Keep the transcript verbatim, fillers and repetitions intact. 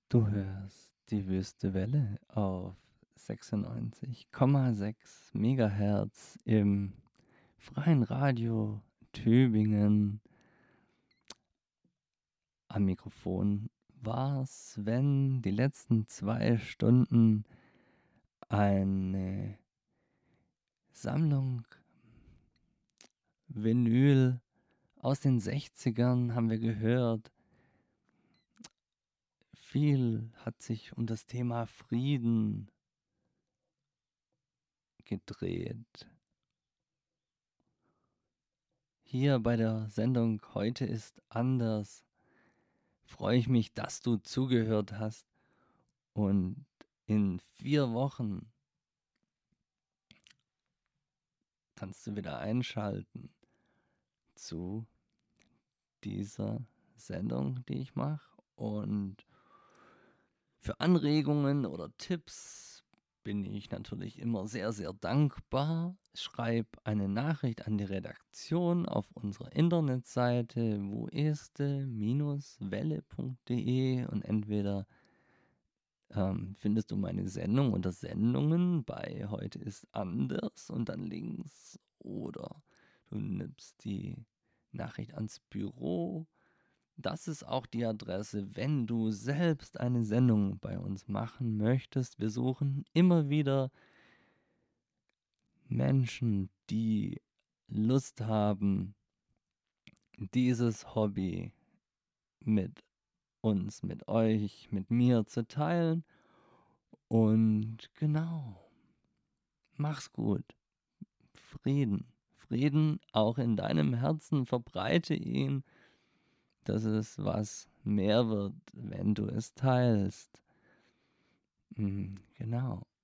Du hörst die Wüste Welle auf sechsundneunzig Komma sechs Megahertz im freien Radio Tübingen. Am Mikrofon war Sven die letzten zwei Stunden eine Sammlung Vinyl aus den sechzigern haben wir gehört. Viel hat sich um das Thema Frieden gedreht. Hier bei der Sendung Heute ist anders freue ich mich, dass du zugehört hast und in vier Wochen kannst du wieder einschalten zu dieser Sendung, die ich mache. Und für Anregungen oder Tipps bin ich natürlich immer sehr, sehr dankbar. Schreib eine Nachricht an die Redaktion auf unserer Internetseite woeste-welle punkt de und entweder ähm, findest du meine Sendung unter Sendungen bei Heute ist anders und dann links oder du nimmst die Nachricht ans Büro. Das ist auch die Adresse, wenn du selbst eine Sendung bei uns machen möchtest. Wir suchen immer wieder Menschen, die Lust haben, dieses Hobby mit uns, mit euch, mit mir zu teilen. Und genau, mach's gut. Frieden. Frieden auch in deinem Herzen, verbreite ihn, dass es was mehr wird, wenn du es teilst. Mm, Genau.